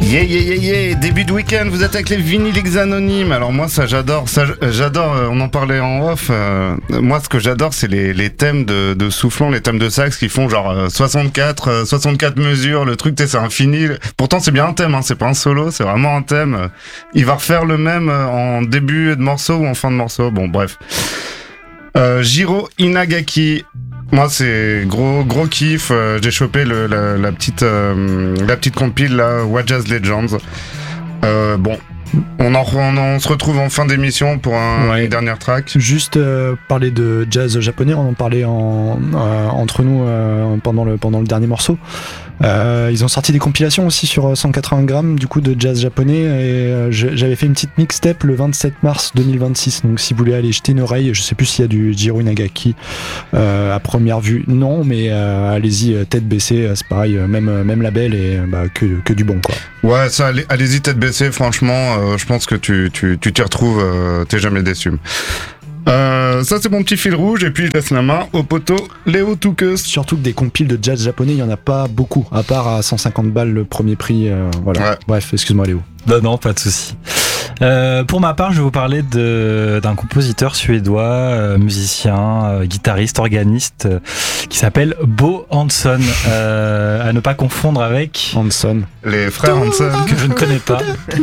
Début de week-end, vous êtes avec les Vinyliques Anonymes. Alors moi j'adore, on en parlait en off, moi ce que j'adore c'est les thèmes de soufflons, les thèmes de sax qui font genre 64 mesures, le truc c'est infini. Pourtant c'est bien un thème, hein, c'est pas un solo, c'est vraiment un thème. Il va refaire le même en début de morceau ou en fin de morceau, bon bref. Jiro Inagaki. Moi c'est gros kiff, j'ai chopé la petite compile là, What Jazz Legends. Bon, on se retrouve en fin d'émission pour une dernière track. Juste parler de jazz japonais, on en parlait entre nous pendant le dernier morceau. Ils ont sorti des compilations aussi sur 180 grammes du coup de jazz japonais et j'avais fait une petite mixtape le 27 mars 2026, donc si vous voulez aller jeter une oreille, je sais plus s'il y a du Jiro Inagaki à première vue, non, mais allez-y tête baissée, c'est pareil, même label et que du bon quoi. Ouais, ça allez-y tête baissée, franchement je pense que tu t'y retrouves, t'es jamais déçu. Ça c'est mon petit fil rouge et puis je laisse la main au poteau Léo Touqueus. Surtout que des compiles de jazz japonais, il y en a pas beaucoup, à part à 150 balles le premier prix, voilà. Ouais. Bref, excuse-moi Léo. Non, pas de souci. Pour ma part, je vais vous parler d'un compositeur suédois, musicien, guitariste, organiste, qui s'appelle Bo Hansson, à ne pas confondre avec Hanson. Les frères Hanson. Que je ne connais pas.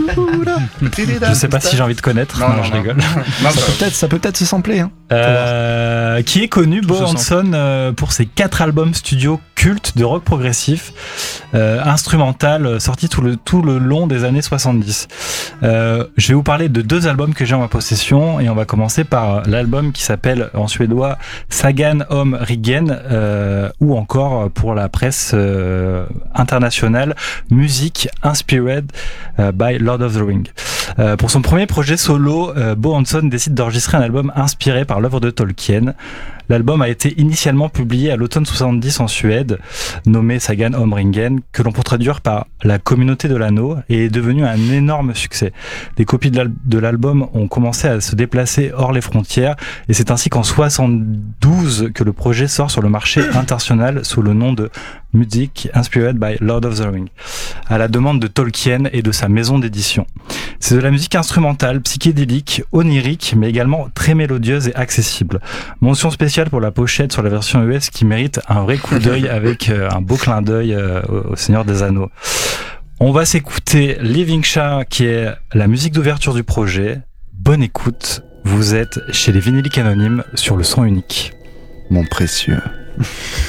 Je sais pas si j'ai envie de connaître. Non, je rigole. Non, ça peut peut-être se sampler. Hein. Qui est connu, Bo Hansson, pour ses 4 albums studio cultes de rock progressif, instrumental, sortis tout le long des années 70. Je vais vous parler de 2 albums que j'ai en ma possession et on va commencer par l'album qui s'appelle en suédois Sagan om Ringen ou encore pour la presse internationale Music Inspired by Lord of the Ring. Pour son premier projet solo, Bo Hansson décide d'enregistrer un album inspiré par l'œuvre de Tolkien. L'album a été initialement publié à l'automne 70 en Suède, nommé Sagan om Ringen, que l'on peut traduire par la communauté de l'anneau, et est devenu un énorme succès. Des copies de l'album ont commencé à se déplacer hors les frontières, et c'est ainsi qu'en 72 que le projet sort sur le marché international sous le nom de Music Inspired by Lord of the Ring, à la demande de Tolkien et de sa maison d'édition. C'est de la musique instrumentale, psychédélique, onirique, mais également très mélodieuse et accessible. Mention spéciale pour la pochette sur la version US qui mérite un vrai coup d'œil avec un beau clin d'œil au Seigneur des Anneaux. On va s'écouter Living Shah qui est la musique d'ouverture du projet. Bonne écoute, vous êtes chez les Vinyliques Anonymes sur le son unique. Mon précieux.